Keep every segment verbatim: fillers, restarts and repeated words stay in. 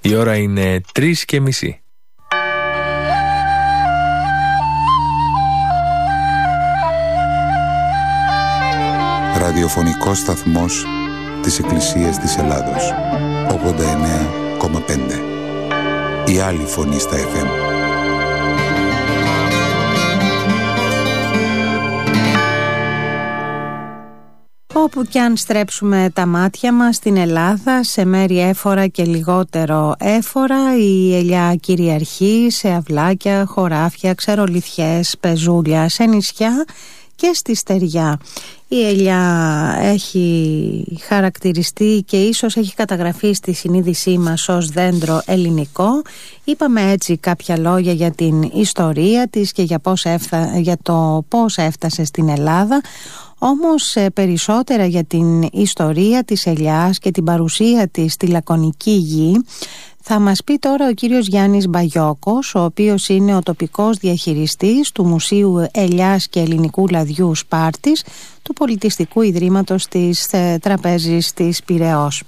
Η ώρα είναι τρεις και μισή. Ραδιοφωνικός σταθμός της Εκκλησίας της Ελλάδος, ογδόντα εννέα κόμμα πέντε. Η άλλη φωνή στα εφ εμ. Όπου κι αν στρέψουμε τα μάτια μας στην Ελλάδα, σε μέρη έφορα και λιγότερο έφορα, η ελιά κυριαρχεί σε αυλάκια, χωράφια, ξερολιθιές, πεζούλια, σε νησιά και στη στεριά. Η ελιά έχει χαρακτηριστεί και ίσως έχει καταγραφεί στη συνείδησή μας ως δέντρο ελληνικό. Είπαμε έτσι κάποια λόγια για την ιστορία της και για, πώς έφτα... για το πώς έφτασε στην Ελλάδα. Όμως περισσότερα για την ιστορία της ελιάς και την παρουσία της στη Λακωνική Γη θα μας πει τώρα ο κύριος Γιάννης Μπαγιόκος, ο οποίος είναι ο τοπικός διαχειριστής του Μουσείου Ελιάς και Ελληνικού Λαδιού Σπάρτης του Πολιτιστικού Ιδρύματος της Τραπέζης της Πειραιώς.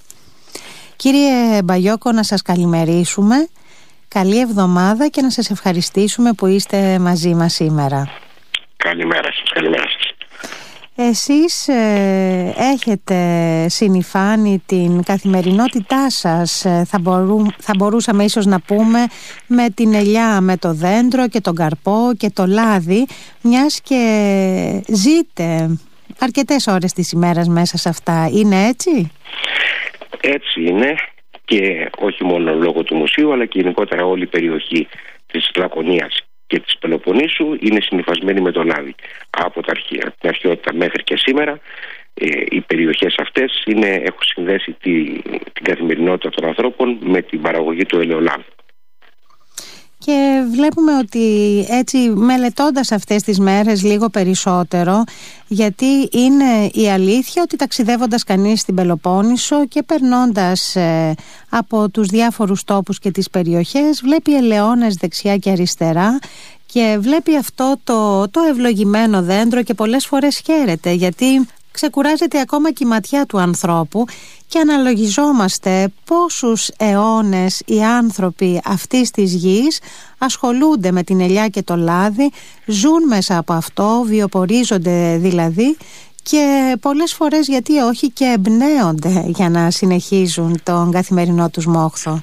Κύριε Μπαγιόκο, να σας καλημερίσουμε, καλή εβδομάδα και να σας ευχαριστήσουμε που είστε μαζί μας σήμερα. Καλημέρα σας, καλημέρα σας. Εσείς ε, έχετε συνυφάνει την καθημερινότητά σας, ε, θα, μπορού, θα μπορούσαμε ίσως να πούμε, με την ελιά, με το δέντρο και τον καρπό και το λάδι, μιας και ζείτε αρκετές ώρες της ημέρας μέσα σε αυτά. Είναι έτσι? Έτσι είναι, και όχι μόνο λόγω του μουσείου, αλλά και γενικότερα όλη η περιοχή της Λακωνίας και της Πελοποννήσου είναι συνυφασμένη με το λάδι. Από τα αρχαία, την αρχαιότητα μέχρι και σήμερα, ε, οι περιοχές αυτές είναι, έχουν συνδέσει τη, την καθημερινότητα των ανθρώπων με την παραγωγή του ελαιολάδου. Και βλέπουμε ότι έτσι, μελετώντας αυτές τις μέρες λίγο περισσότερο, γιατί είναι η αλήθεια ότι ταξιδεύοντας κανείς στην Πελοπόννησο και περνώντας ε, από τους διάφορους τόπους και τις περιοχές, βλέπει ελαιώνες δεξιά και αριστερά και βλέπει αυτό το, το ευλογημένο δέντρο και πολλές φορές χαίρεται, γιατί ξεκουράζεται ακόμα και η ματιά του ανθρώπου και αναλογιζόμαστε πόσους αιώνες οι άνθρωποι αυτής της γης ασχολούνται με την ελιά και το λάδι, ζουν μέσα από αυτό, βιοπορίζονται δηλαδή, και πολλές φορές, γιατί όχι, και εμπνέονται για να συνεχίζουν τον καθημερινό τους μόχθο.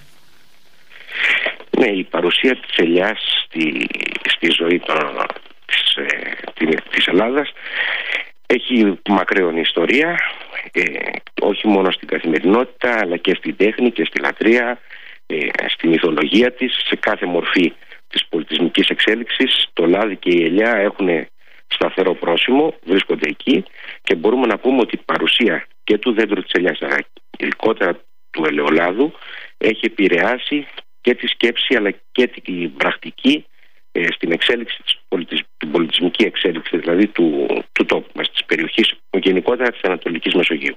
Ναι, η παρουσία της ελιάς στη, στη ζωή των, της, ε, της Ελλάδας έχει μακραίωνη ιστορία, ε, όχι μόνο στην καθημερινότητα, αλλά και στην τέχνη και στη λατρεία, ε, στη μυθολογία της, σε κάθε μορφή της πολιτισμικής εξέλιξης. Το λάδι και η ελιά έχουν σταθερό πρόσημο, βρίσκονται εκεί, και μπορούμε να πούμε ότι η παρουσία και του δέντρου της ελιάς, αλλά ειδικότερα του ελαιολάδου, έχει επηρεάσει και τη σκέψη αλλά και την πρακτική ε, στην εξέλιξη της πολιτισ... την πολιτισμική εξέλιξη δηλαδή του, του τόπου μας, της περιοχής, γενικότερα της Ανατολικής Μεσογείου.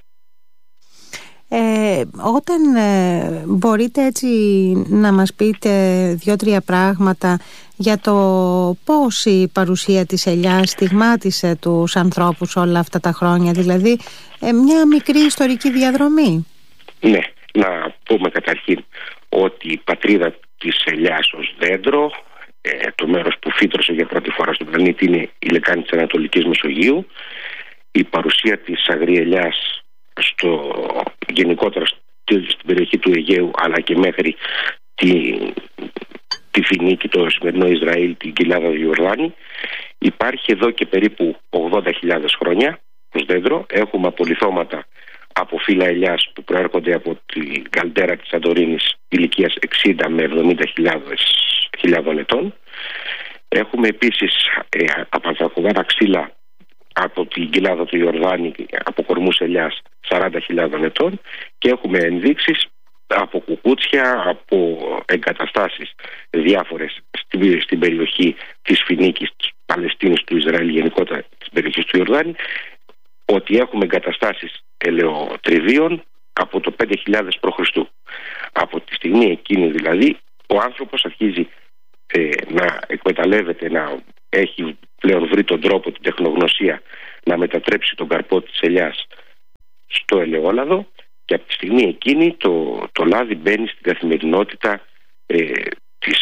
Ε, όταν ε, μπορείτε έτσι να μας πείτε δύο-τρία πράγματα για το πώς η παρουσία της ελιάς στιγμάτισε τους ανθρώπους όλα αυτά τα χρόνια, δηλαδή ε, μια μικρή ιστορική διαδρομή. Ναι, να πούμε καταρχήν ότι η πατρίδα της ελιάς ως δέντρο, ε, το μέρος που φύτρωσε για πρώτη φορά στον πλανήτη, είναι η λεκάνη της Ανατολικής Μεσογείου. Η παρουσία της αγρή ελιάς στο, γενικότερα στην περιοχή του Αιγαίου, αλλά και μέχρι τη, τη Φινίκη, το σημερινό Ισραήλ, την κοιλάδα του Ιορδάνη, υπάρχει εδώ και περίπου ογδόντα χιλιάδες χρόνια ως δέντρο. Έχουμε απολιθώματα από φύλλα ελιάς που προέρχονται από την καλντέρα της Σαντορίνης ηλικίας εξήντα με εβδομήντα χιλιάδων ετών. Έχουμε επίσης ε, απανθρακογάνα ξύλα από την κοιλάδα του Ιορδάνη, από κορμούς ελιάς σαράντα χιλιάδων ετών, και έχουμε ενδείξεις από κουκούτσια, από εγκαταστάσεις διάφορες στην, στην περιοχή της Φινίκης, της Παλαιστίνης, του Ισραήλ, γενικότερα της περιοχής του Ιορδάνη, ότι έχουμε εγκαταστάσεις ελαιοτριβίων από το πέντε χιλιάδες προ Χριστού. Από τη στιγμή εκείνη δηλαδή ο άνθρωπος αρχίζει ε, να εκμεταλλεύεται, να έχει πλέον βρει τον τρόπο, την τεχνογνωσία να μετατρέψει τον καρπό της ελιάς στο ελαιόλαδο, Και από τη στιγμή εκείνη το, το λάδι μπαίνει στην καθημερινότητα ε, της,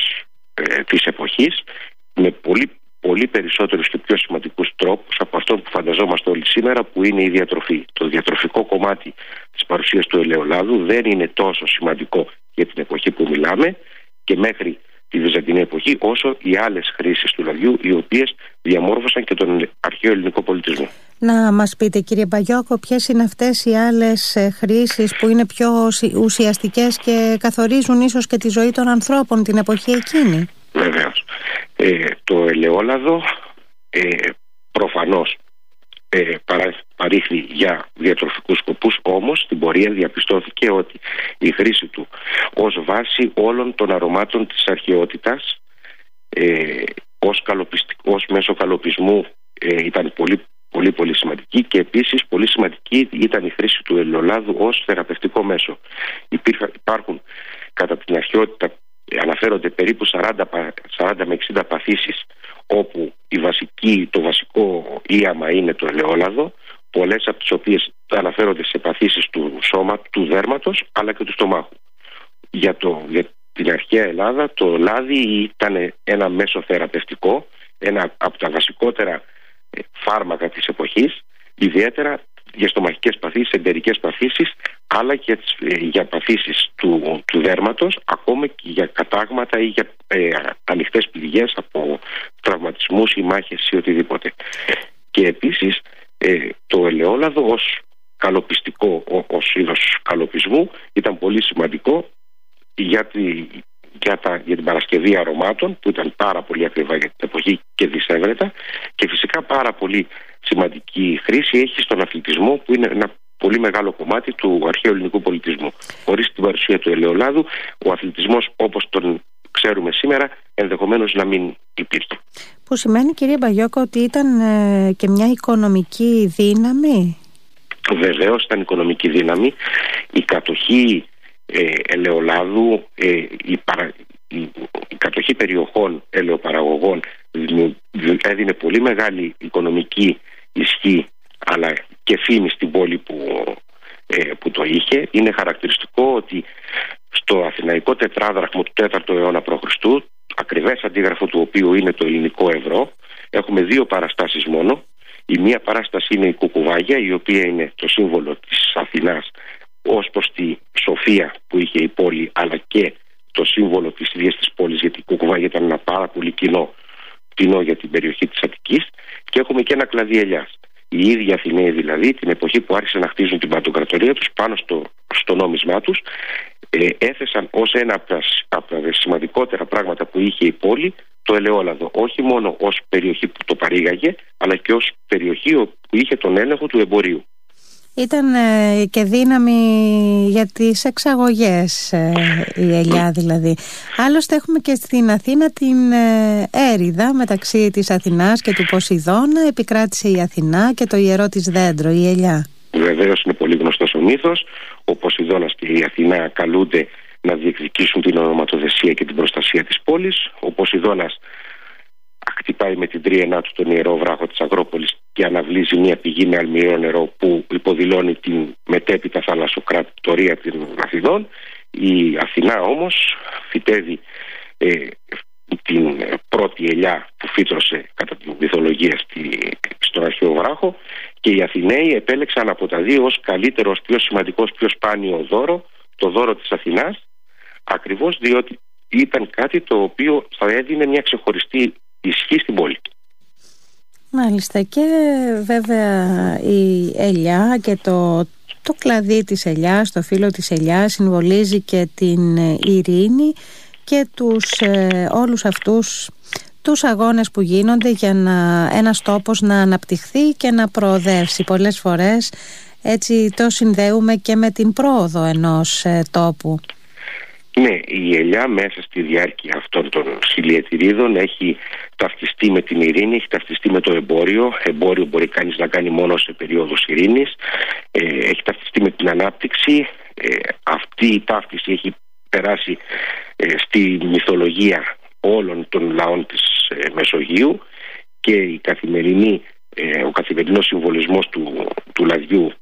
ε, της εποχής με πολύ, πολύ περισσότερους και πιο σημαντικούς τρόπους από αυτό που φανταζόμαστε όλοι σήμερα, που είναι η διατροφή. Το διατροφικό κομμάτι της παρουσίας του ελαιολάδου δεν είναι τόσο σημαντικό για την εποχή που μιλάμε και μέχρι τη Βυζαντινή εποχή, όσο οι άλλες χρήσεις του λαδιού, οι οποίες διαμόρφωσαν και τον αρχαίο ελληνικό πολιτισμό. Να μας πείτε, κύριε Μπαγιόκο, ποιες είναι αυτές οι άλλες χρήσεις που είναι πιο ουσιαστικές και καθορίζουν ίσως και τη ζωή των ανθρώπων την εποχή εκείνη? Βεβαίως. Ε, το ελαιόλαδο ε, προφανώς ε, παρά, παρήχθη για διατροφικούς σκοπούς, όμως στην πορεία διαπιστώθηκε ότι η χρήση του ως βάση όλων των αρωμάτων της αρχαιότητας, ε, ως, ως μέσο καλοπισμού ε, ήταν πολύ πολύ πολύ σημαντική, και επίσης πολύ σημαντική ήταν η χρήση του ελαιολάδου ως θεραπευτικό μέσο. Υπήρχα, υπάρχουν κατά την αρχαιότητα, αναφέρονται περίπου σαράντα με εξήντα παθήσεις όπου η βασική, το βασικό ίαμα είναι το ελαιόλαδο, πολλές από τις οποίες αναφέρονται σε παθήσεις του σώμα, του δέρματος αλλά και του στομάχου. Για, το, για την αρχαία Ελλάδα το λάδι ήταν ένα μέσο θεραπευτικό, ένα από τα βασικότερα φάρμακα της εποχής, ιδιαίτερα για στομαχικές παθήσεις, εντερικές παθήσεις, αλλά και για παθήσεις του, του δέρματος, ακόμα και για κατάγματα ή για ε, ανοιχτές πληγές από τραυματισμούς ή μάχες ή οτιδήποτε. Και επίσης ε, το ελαιόλαδο ως καλοπιστικό, ως είδος καλοπισμού ήταν πολύ σημαντικό για, τη, για, τα, για την παρασκευή αρωμάτων, που ήταν πάρα πολύ ακριβά για την εποχή και δυσέβρετα, και φυσικά πάρα πολύ σημαντική χρήση έχει στον αθλητισμό, που είναι ένα πολύ μεγάλο κομμάτι του αρχαίου ελληνικού πολιτισμού. Χωρίς την παρουσία του ελαιολάδου, ο αθλητισμός όπως τον ξέρουμε σήμερα ενδεχομένως να μην υπήρχε. Που σημαίνει, κύριε Μπαγιόκο, ότι ήταν ε, και μια οικονομική δύναμη. Βεβαίως ήταν οικονομική δύναμη. Η κατοχή ε, ελαιολάδου, ε, η, παρα, η, η κατοχή περιοχών ελαιοπαραγωγών έδινε πολύ μεγάλη οικονομική ισχύ αλλά και φήμη στην πόλη που, ε, που το είχε. Είναι χαρακτηριστικό ότι στο αθηναϊκό τετράδραχμο του τέταρτου αιώνα π.Χ., ακριβές αντίγραφο του οποίου είναι το ελληνικό ευρώ, έχουμε δύο παραστάσεις μόνο. Η μία παράσταση είναι η κουκουβάγια, η οποία είναι το σύμβολο της Αθηνάς ως προς τη σοφία που είχε η πόλη, αλλά και το σύμβολο της ίδιας της πόλης, γιατί η κουκουβάγια ήταν ένα πάρα πολύ κοινό, κοινό για την περιοχή της Αττικής. Και έχουμε και ένα κλαδί ελιάς. Οι ίδιοι Αθηναίοι δηλαδή, την εποχή που άρχισαν να χτίζουν την παντοκρατορία τους πάνω στο, στο νόμισμά τους, ε, έθεσαν ως ένα από τα, από τα σημαντικότερα πράγματα που είχε η πόλη το ελαιόλαδο, όχι μόνο ως περιοχή που το παρήγαγε, αλλά και ως περιοχή που είχε τον έλεγχο του εμπορίου. Ήταν ε, και δύναμη για τις εξαγωγές ε, η ελιά δηλαδή. Άλλωστε έχουμε και στην Αθήνα την ε, έρηδα μεταξύ της Αθηνάς και του Ποσειδώνα. Επικράτησε η Αθηνά και το ιερό της δέντρο, η ελιά. Βεβαίως είναι πολύ γνωστός ο μύθος. Ο Ποσειδώνας και η Αθηνά καλούνται να διεκδικήσουν την ονοματοδεσία και την προστασία της πόλης. Ο Ποσειδώνας χτυπάει με την τρίενά του τον ιερό βράχο της Αγρόπολης και αναβλύζει μια πηγή με αλμυρό νερό που υποδηλώνει την μετέπειτα θαλασσοκρατορία των Αθηνών. Η Αθηνά όμως φυτεύει ε, την πρώτη ελιά που φύτρωσε κατά την μυθολογία στη, στον αρχαίο βράχο, και οι Αθηναίοι επέλεξαν από τα δύο ως καλύτερο, ως πιο σημαντικό, πιο σπάνιο δώρο το δώρο της Αθηνάς, ακριβώς διότι ήταν κάτι το οποίο θα έδινε μια ξεχωριστή ισχύ στην πόλη. Μάλιστα. Και βέβαια η ελιά και το, το κλαδί της ελιάς, το φύλλο της ελιάς συμβολίζει και την ειρήνη και τους ε, όλους αυτούς τους αγώνες που γίνονται για να, ένας τόπος να αναπτυχθεί και να προοδεύσει. Πολλές φορές έτσι το συνδέουμε και με την πρόοδο ενός ε, τόπου. Ναι, η ελιά μέσα στη διάρκεια αυτών των χιλιετηρίδων έχει ταυτιστεί με την ειρήνη, έχει ταυτιστεί με το εμπόριο. Εμπόριο μπορεί κανείς να κάνει μόνο σε περίοδους ειρήνης. Ε, έχει ταυτιστεί με την ανάπτυξη. Ε, αυτή η ταύτιση έχει περάσει ε, στη μυθολογία όλων των λαών της ε, Μεσογείου, και η καθημερινή, ε, ο καθημερινός συμβολισμός του, του λαδιού